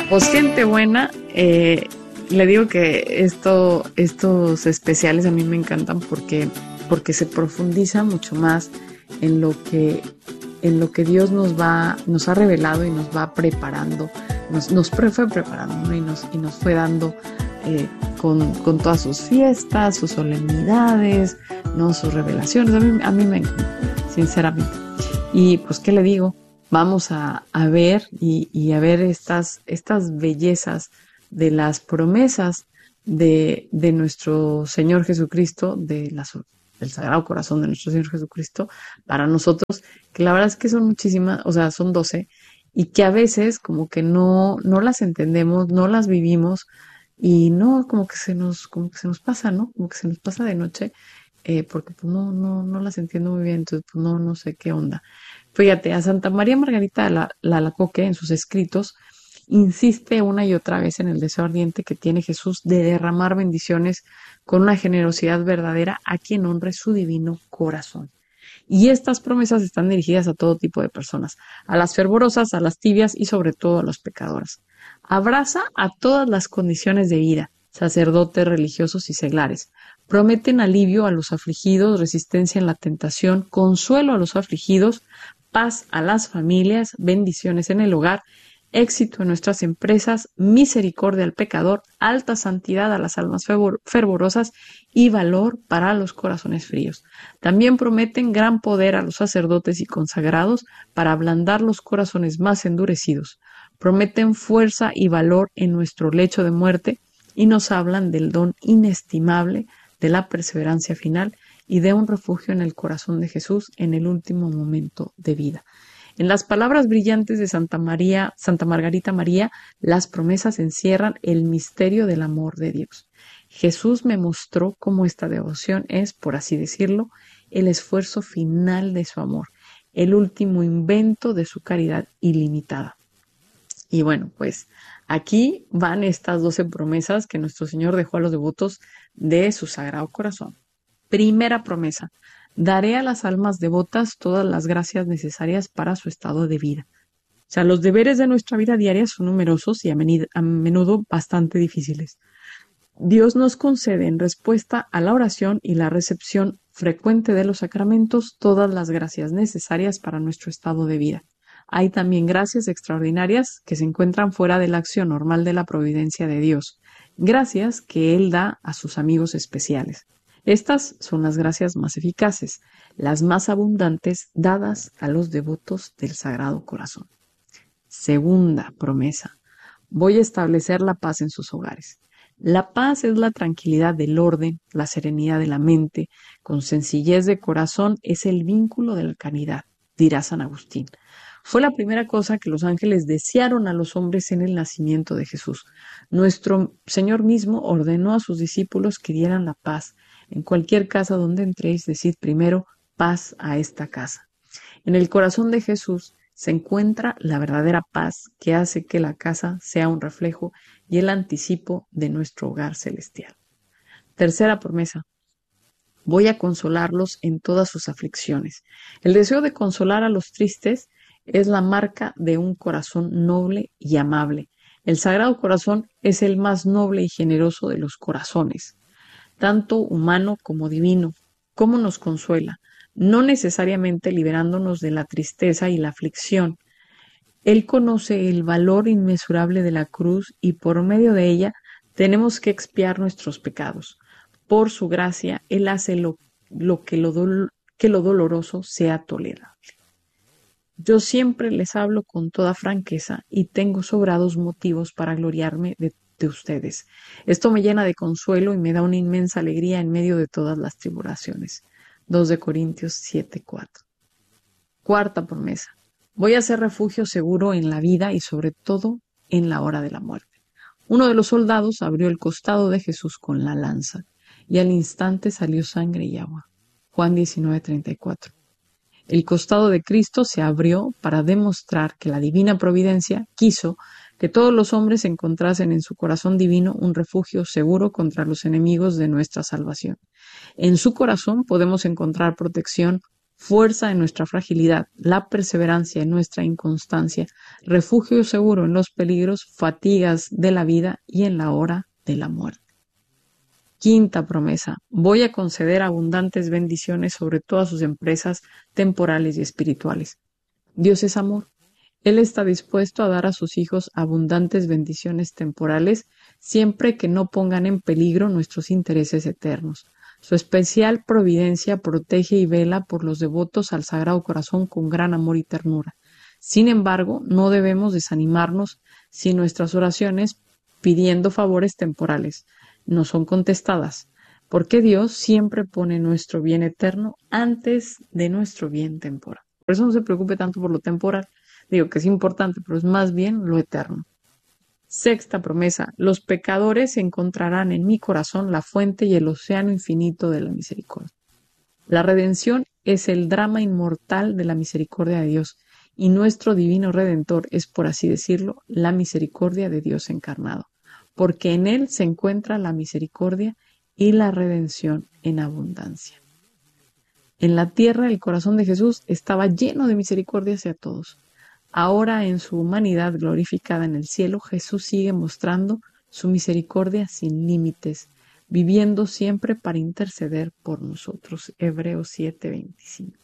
Pues gente buena, le digo que estos especiales a mí me encantan porque se profundiza mucho más en lo que Dios nos ha revelado y nos va preparando, fue preparando, ¿no? y nos fue dando con todas sus fiestas, sus solemnidades, ¿no? Sus revelaciones. A mí me encanta, sinceramente. Y pues, ¿qué le digo? Vamos a ver y a ver estas bellezas de las promesas de nuestro Señor Jesucristo, del Sagrado Corazón de nuestro Señor Jesucristo, para nosotros, que la verdad es que son muchísimas, o sea, son 12, y que a veces como que no las entendemos, no las vivimos, y no, como que se nos pasa, ¿no? Como que se nos pasa de noche, porque pues no las entiendo muy bien, entonces pues no sé qué onda. Fíjate, a Santa María Margarita Alacoque, en sus escritos, insiste una y otra vez en el deseo ardiente que tiene Jesús de derramar bendiciones con una generosidad verdadera a quien honre su divino corazón. Y estas promesas están dirigidas a todo tipo de personas, a las fervorosas, a las tibias y sobre todo a los pecadores. Abraza a todas las condiciones de vida, sacerdotes, religiosos y seglares. Prometen alivio a los afligidos, resistencia en la tentación, consuelo a los afligidos, paz a las familias, bendiciones en el hogar, éxito en nuestras empresas, misericordia al pecador, alta santidad a las almas fervorosas y valor para los corazones fríos. También prometen gran poder a los sacerdotes y consagrados para ablandar los corazones más endurecidos. Prometen fuerza y valor en nuestro lecho de muerte y nos hablan del don inestimable de la perseverancia final y de un refugio en el corazón de Jesús en el último momento de vida. En las palabras brillantes de Santa Margarita María, las promesas encierran el misterio del amor de Dios. Jesús me mostró cómo esta devoción es, por así decirlo, el esfuerzo final de su amor, el último invento de su caridad ilimitada. Y bueno, pues aquí van estas 12 promesas que nuestro Señor dejó a los devotos de su Sagrado Corazón. Primera promesa: daré a las almas devotas todas las gracias necesarias para su estado de vida. O sea, los deberes de nuestra vida diaria son numerosos y a menudo bastante difíciles. Dios nos concede en respuesta a la oración y la recepción frecuente de los sacramentos todas las gracias necesarias para nuestro estado de vida. Hay también gracias extraordinarias que se encuentran fuera de la acción normal de la providencia de Dios, gracias que Él da a sus amigos especiales. Estas son las gracias más eficaces, las más abundantes dadas a los devotos del Sagrado Corazón. Segunda promesa: voy a establecer la paz en sus hogares. La paz es la tranquilidad del orden, la serenidad de la mente, con sencillez de corazón es el vínculo de la caridad, dirá San Agustín. Fue la primera cosa que los ángeles desearon a los hombres en el nacimiento de Jesús. Nuestro Señor mismo ordenó a sus discípulos que dieran la paz. En cualquier casa donde entréis, decid primero, paz a esta casa. En el corazón de Jesús se encuentra la verdadera paz que hace que la casa sea un reflejo y el anticipo de nuestro hogar celestial. Tercera promesa: voy a consolarlos en todas sus aflicciones. El deseo de consolar a los tristes es la marca de un corazón noble y amable. El Sagrado Corazón es el más noble y generoso de los corazones, tanto humano como divino. ¿Cómo nos consuela? No necesariamente liberándonos de la tristeza y la aflicción. Él conoce el valor inmesurable de la cruz y por medio de ella tenemos que expiar nuestros pecados. Por su gracia, Él hace que lo doloroso sea tolerable. Yo siempre les hablo con toda franqueza y tengo sobrados motivos para gloriarme de ustedes. Esto me llena de consuelo y me da una inmensa alegría en medio de todas las tribulaciones. 2 de Corintios 7:4. Cuarta promesa: voy a ser refugio seguro en la vida y sobre todo en la hora de la muerte. Uno de los soldados abrió el costado de Jesús con la lanza y al instante salió sangre y agua. Juan 19:34. El costado de Cristo se abrió para demostrar que la divina providencia quiso que todos los hombres encontrasen en su corazón divino un refugio seguro contra los enemigos de nuestra salvación. En su corazón podemos encontrar protección, fuerza en nuestra fragilidad, la perseverancia en nuestra inconstancia, refugio seguro en los peligros, fatigas de la vida y en la hora de la muerte. Quinta promesa, voy a conceder abundantes bendiciones sobre todas sus empresas temporales y espirituales. Dios es amor. Él está dispuesto a dar a sus hijos abundantes bendiciones temporales siempre que no pongan en peligro nuestros intereses eternos. Su especial providencia protege y vela por los devotos al Sagrado Corazón con gran amor y ternura. Sin embargo, no debemos desanimarnos si nuestras oraciones pidiendo favores temporales no son contestadas, porque Dios siempre pone nuestro bien eterno antes de nuestro bien temporal. Por eso no se preocupe tanto por lo temporal. Digo que es importante, pero es más bien lo eterno. Sexta promesa, los pecadores encontrarán en mi corazón la fuente y el océano infinito de la misericordia. La redención es el drama inmortal de la misericordia de Dios y nuestro divino Redentor es, por así decirlo, la misericordia de Dios encarnado, porque en Él se encuentra la misericordia y la redención en abundancia. En la tierra el corazón de Jesús estaba lleno de misericordia hacia todos. Ahora en su humanidad glorificada en el cielo, Jesús sigue mostrando su misericordia sin límites, viviendo siempre para interceder por nosotros. Hebreos 7:25.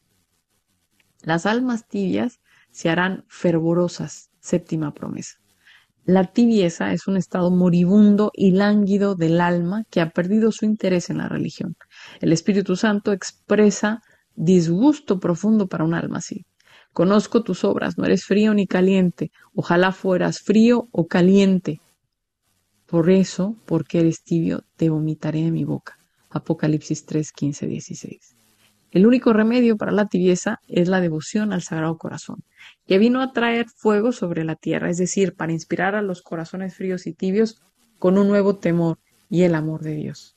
Las almas tibias se harán fervorosas. Séptima promesa. La tibieza es un estado moribundo y lánguido del alma que ha perdido su interés en la religión. El Espíritu Santo expresa disgusto profundo para un alma así. Conozco tus obras, no eres frío ni caliente. Ojalá fueras frío o caliente. Por eso, porque eres tibio, te vomitaré de mi boca. Apocalipsis 3:15-16. El único remedio para la tibieza es la devoción al Sagrado Corazón, que vino a traer fuego sobre la tierra, es decir, para inspirar a los corazones fríos y tibios con un nuevo temor y el amor de Dios.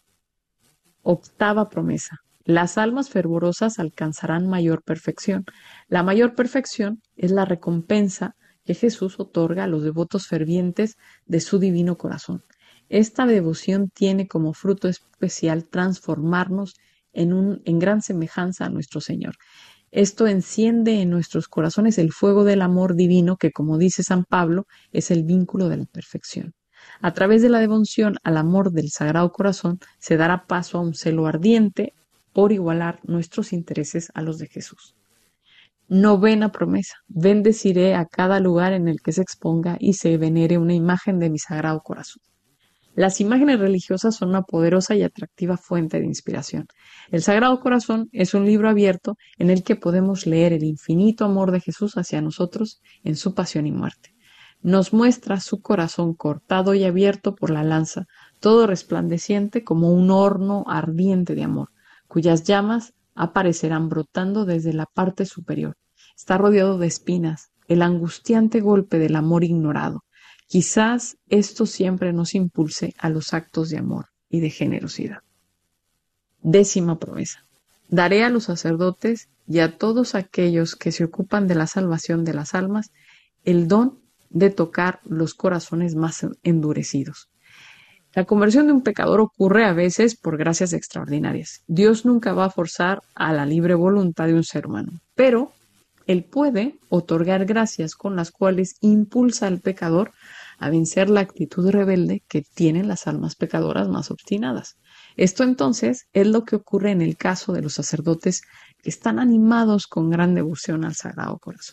Octava promesa. Las almas fervorosas alcanzarán mayor perfección. La mayor perfección es la recompensa que Jesús otorga a los devotos fervientes de su divino corazón. Esta devoción tiene como fruto especial transformarnos en gran semejanza a nuestro Señor. Esto enciende en nuestros corazones el fuego del amor divino que, como dice San Pablo, es el vínculo de la perfección. A través de la devoción al amor del Sagrado Corazón se dará paso a un celo ardiente por igualar nuestros intereses a los de Jesús. Novena promesa. Bendeciré a cada lugar en el que se exponga y se venere una imagen de mi Sagrado Corazón. Las imágenes religiosas son una poderosa y atractiva fuente de inspiración. El Sagrado Corazón es un libro abierto en el que podemos leer el infinito amor de Jesús hacia nosotros en su pasión y muerte. Nos muestra su corazón cortado y abierto por la lanza, todo resplandeciente como un horno ardiente de amor, cuyas llamas aparecerán brotando desde la parte superior. Está rodeado de espinas, el angustiante golpe del amor ignorado. Quizás esto siempre nos impulse a los actos de amor y de generosidad. Décima promesa. Daré a los sacerdotes y a todos aquellos que se ocupan de la salvación de las almas el don de tocar los corazones más endurecidos. La conversión de un pecador ocurre a veces por gracias extraordinarias. Dios nunca va a forzar a la libre voluntad de un ser humano, pero Él puede otorgar gracias con las cuales impulsa al pecador a vencer la actitud rebelde que tienen las almas pecadoras más obstinadas. Esto entonces es lo que ocurre en el caso de los sacerdotes que están animados con gran devoción al Sagrado Corazón.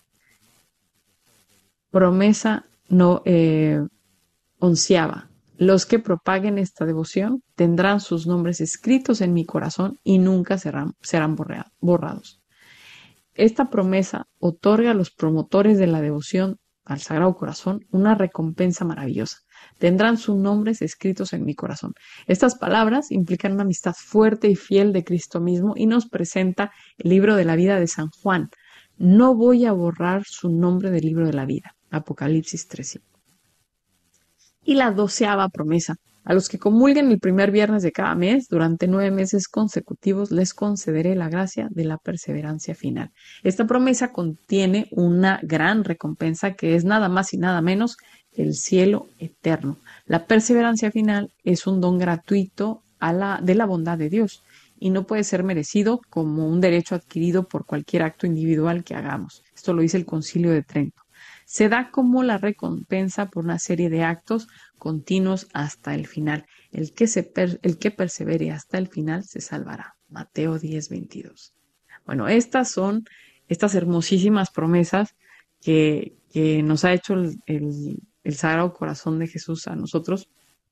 Promesa onceava. Los que propaguen esta devoción tendrán sus nombres escritos en mi corazón y nunca serán borrados. Esta promesa otorga a los promotores de la devoción al Sagrado Corazón una recompensa maravillosa. Tendrán sus nombres escritos en mi corazón. Estas palabras implican una amistad fuerte y fiel de Cristo mismo y nos presenta el libro de la vida de San Juan. No voy a borrar su nombre del libro de la vida. Apocalipsis 3:5. Y la 12ª promesa. A los que comulguen el primer viernes de cada mes, durante 9 meses consecutivos, les concederé la gracia de la perseverancia final. Esta promesa contiene una gran recompensa que es nada más y nada menos que el cielo eterno. La perseverancia final es un don gratuito de la bondad de Dios y no puede ser merecido como un derecho adquirido por cualquier acto individual que hagamos. Esto lo dice el Concilio de Trento. Se da como la recompensa por una serie de actos continuos hasta el final. El que persevere hasta el final se salvará. Mateo 10:22. Bueno, estas son estas hermosísimas promesas que nos ha hecho el Sagrado Corazón de Jesús a nosotros.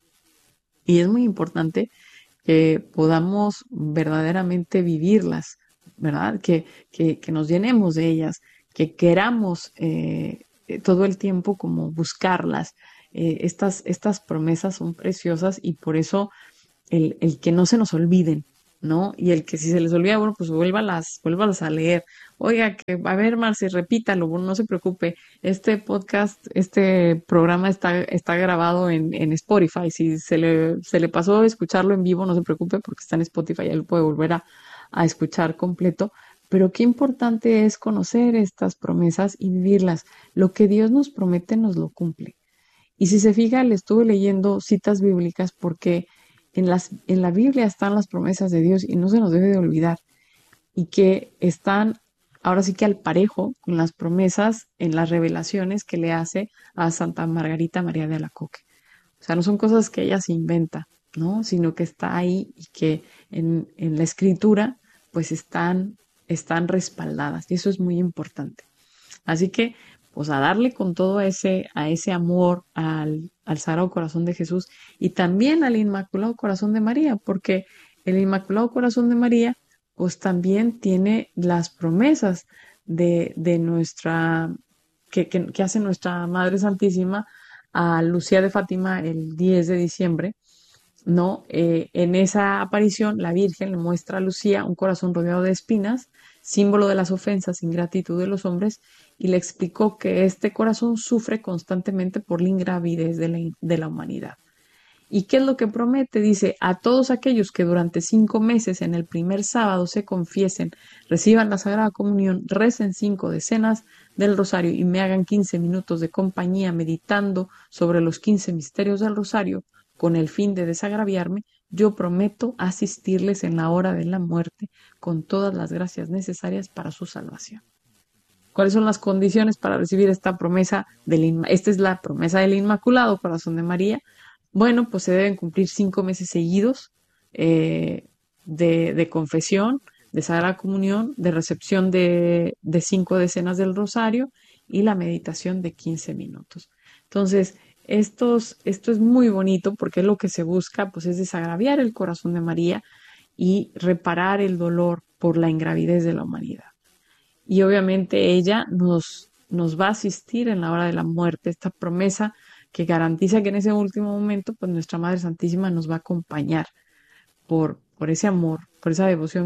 Y es muy importante que podamos verdaderamente vivirlas, ¿verdad? Que nos llenemos de ellas, que queramos todo el tiempo como buscarlas. Estas promesas son preciosas y por eso el que no se nos olviden, ¿no? Y el que si se les olvida, bueno, pues vuélvalas a leer. Oiga, que a ver, Marce, repítalo, bueno, no se preocupe. Este podcast, este programa está grabado en Spotify. Si se le pasó a escucharlo en vivo, no se preocupe porque está en Spotify, ya lo puede volver a escuchar completo. Pero qué importante es conocer estas promesas y vivirlas. Lo que Dios nos promete nos lo cumple. Y si se fija, le estuve leyendo citas bíblicas porque en la Biblia están las promesas de Dios y no se nos debe de olvidar. Y que están ahora sí que al parejo con las promesas en las revelaciones que le hace a Santa Margarita María de Alacoque. O sea, no son cosas que ella se inventa, ¿no? Sino que está ahí y que en la escritura pues están respaldadas. Y eso es muy importante. Así que, pues a darle con todo a ese amor al Sagrado Corazón de Jesús y también al Inmaculado Corazón de María, porque el Inmaculado Corazón de María, pues también tiene las promesas de nuestra, que hace nuestra Madre Santísima a Lucía de Fátima el 10 de diciembre, ¿no? En esa aparición, la Virgen le muestra a Lucía un corazón rodeado de espinas, símbolo de las ofensas, ingratitud de los hombres, y le explicó que este corazón sufre constantemente por la ingravidez de la humanidad. ¿Y qué es lo que promete? Dice, a todos aquellos que durante 5 meses en el primer sábado se confiesen, reciban la Sagrada Comunión, recen 5 decenas del Rosario y me hagan 15 minutos de compañía meditando sobre los 15 misterios del Rosario, con el fin de desagraviarme, yo prometo asistirles en la hora de la muerte con todas las gracias necesarias para su salvación. ¿Cuáles son las condiciones para recibir esta promesa? Esta es la promesa del Inmaculado Corazón de María. Bueno, pues se deben cumplir 5 meses seguidos de confesión, de Sagrada Comunión, de recepción de 5 decenas del Rosario y la meditación de 15 minutos. Entonces, esto es muy bonito porque es lo que se busca, pues es desagraviar el corazón de María y reparar el dolor por la ingravidez de la humanidad. Y obviamente ella nos va a asistir en la hora de la muerte, esta promesa que garantiza que en ese último momento, pues nuestra Madre Santísima nos va a acompañar por ese amor, por esa devoción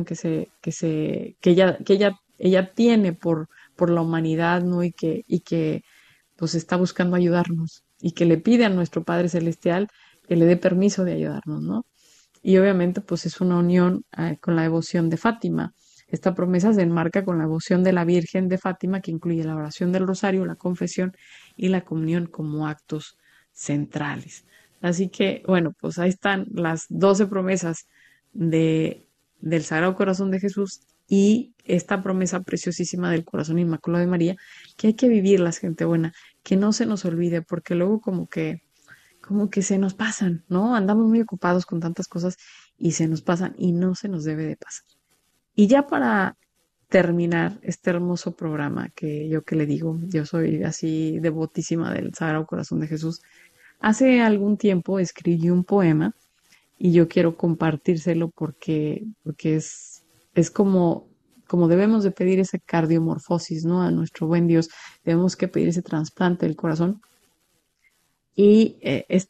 que ella tiene por la humanidad, ¿no? Y que pues está buscando ayudarnos y que le pide a nuestro Padre Celestial que le dé permiso de ayudarnos, ¿no? Y obviamente pues es una unión con la devoción de Fátima. Esta promesa se enmarca con la devoción de la Virgen de Fátima, que incluye la oración del rosario, la confesión y la comunión como actos centrales. Así que, bueno, pues ahí están las 12 promesas del Sagrado Corazón de Jesús y esta promesa preciosísima del Corazón Inmaculado de María, que hay que vivirlas, gente buena, que no se nos olvide, porque luego como que se nos pasan, ¿no? Andamos muy ocupados con tantas cosas y se nos pasan y no se nos debe de pasar. Y ya para terminar este hermoso programa que yo que le digo, yo soy así devotísima del Sagrado Corazón de Jesús, hace algún tiempo escribí un poema y yo quiero compartírselo porque es como debemos de pedir ese cardiomorfosis, ¿no? A nuestro buen Dios, debemos que pedir ese trasplante del corazón. Y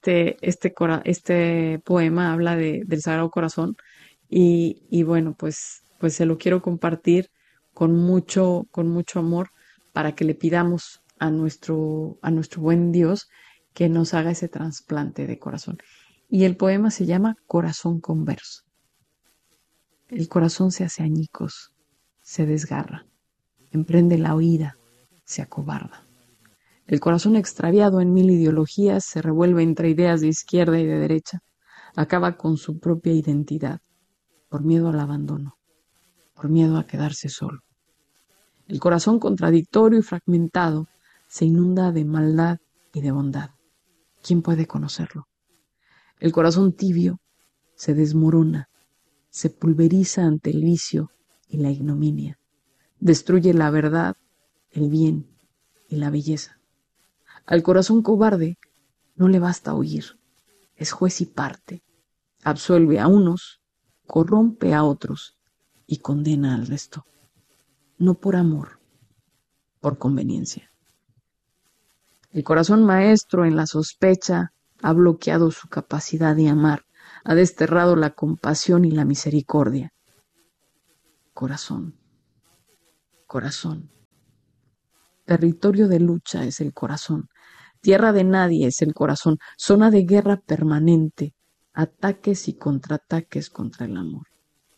este poema habla del Sagrado Corazón y bueno, pues se lo quiero compartir con mucho amor para que le pidamos a nuestro buen Dios que nos haga ese trasplante de corazón. Y el poema se llama Corazón Converso. El corazón se hace añicos, se desgarra, emprende la huida, se acobarda. El corazón extraviado en 1000 ideologías se revuelve entre ideas de izquierda y de derecha, acaba con su propia identidad. por miedo al abandono, por miedo a quedarse solo. El corazón contradictorio y fragmentado se inunda de maldad y de bondad. ¿Quién puede conocerlo? El corazón tibio se desmorona, se pulveriza ante el vicio y la ignominia. Destruye la verdad, el bien y la belleza. Al corazón cobarde no le basta oír, es juez y parte. Absuelve a unos, corrompe a otros y condena al resto. No por amor, por conveniencia. El corazón maestro en la sospecha ha bloqueado su capacidad de amar, ha desterrado la compasión y la misericordia. Corazón, corazón. Territorio de lucha es el corazón. Tierra de nadie es el corazón. Zona de guerra permanente. Ataques y contraataques contra el amor.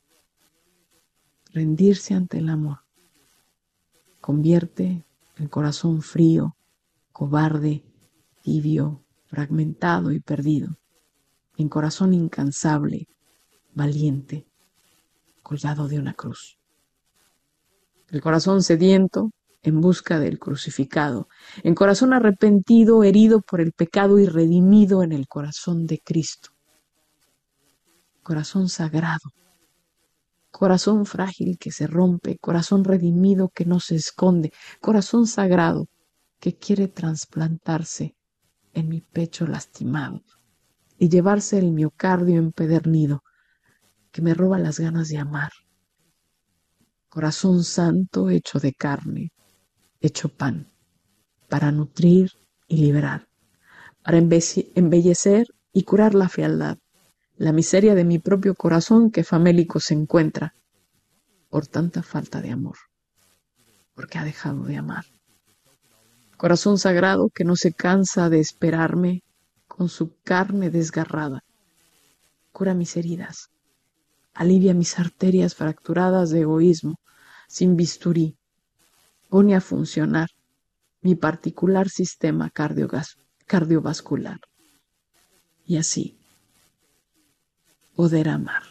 Rendirse ante el amor convierte el corazón frío, cobarde, tibio, fragmentado y perdido en corazón incansable, valiente, colgado de una cruz. El corazón sediento en busca del crucificado, en corazón arrepentido, herido por el pecado y redimido en el corazón de Cristo. Corazón sagrado, corazón frágil que se rompe, corazón redimido que no se esconde, corazón sagrado que quiere trasplantarse en mi pecho lastimado y llevarse el miocardio empedernido que me roba las ganas de amar. Corazón santo hecho de carne, hecho pan, para nutrir y liberar, para embellecer y curar la fealdad, la miseria de mi propio corazón que famélico se encuentra por tanta falta de amor, porque ha dejado de amar. Corazón sagrado que no se cansa de esperarme con su carne desgarrada, cura mis heridas, alivia mis arterias fracturadas de egoísmo, sin bisturí, pone a funcionar mi particular sistema cardiovascular y así poder amar.